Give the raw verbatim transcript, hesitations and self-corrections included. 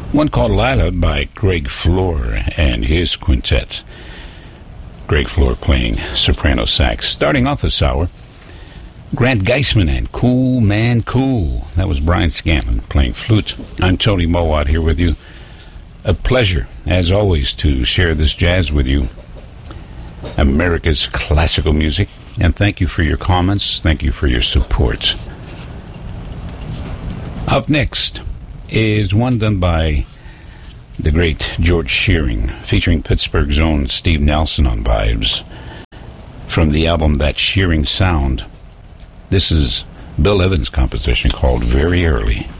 One called Lila by Greg Floor and his quintet. Greg Floor playing soprano sax. Starting off this hour, Grant Geisman and Cool Man Cool. That was Brian Scanlon playing flute. I'm Tony Mowat here with you. A pleasure, as always, to share this jazz with you. America's classical music. And thank you for your comments. Thank you for your support. Up next is one done by the great George Shearing, featuring Pittsburgh's own Steve Nelson on vibes. From the album That Shearing Sound, this is Bill Evans' composition called Very Early.